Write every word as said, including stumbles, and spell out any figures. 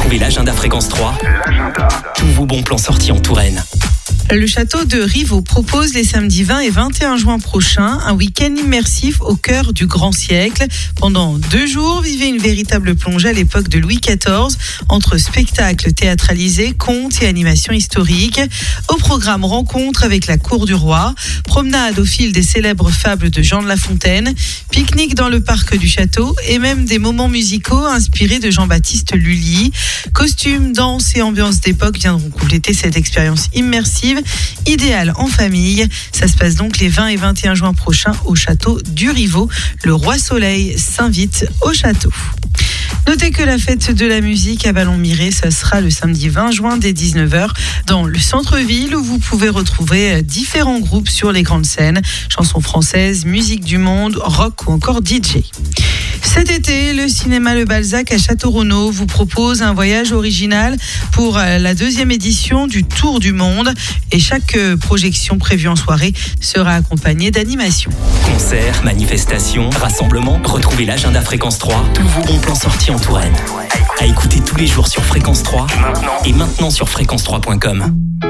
Retrouvez l'agenda Fréquence trois. L'agenda. Tous vos bons plans sortis en Touraine. Le château de Rivaux propose les samedis vingt et vingt et un juin prochains un week-end immersif au cœur du grand siècle. Pendant deux jours, vivez une véritable plongée à l'époque de Louis quatorze entre spectacles théâtralisés, contes et animations historiques. Au programme, rencontre avec la cour du roi, promenade au fil des célèbres fables de Jean de La Fontaine, pique-nique dans le parc du château et même des moments musicaux inspirés de Jean-Baptiste Lully. Costumes, danse et ambiance d'époque viendront compléter cette expérience immersive idéal en famille. Ça se passe donc les vingt et vingt et un juin prochains au château du Rivaux. Le Roi Soleil s'invite au château. Notez que la fête de la musique à Ballon-Miré, ça sera le samedi vingt juin dès dix-neuf heures dans le centre-ville où vous pouvez retrouver différents groupes sur les grandes scènes, chansons françaises, musique du monde, rock ou encore D J. Cet été, le cinéma Le Balzac à Château-Renaud vous propose un voyage original pour la deuxième édition du Tour du Monde et chaque projection prévue en soirée sera accompagnée d'animations. Concerts, manifestations, rassemblements, retrouvez l'agenda Fréquence trois, tous vos bons plans sortis en Touraine. À écouter tous les jours sur Fréquence trois et maintenant sur fréquence trois point com.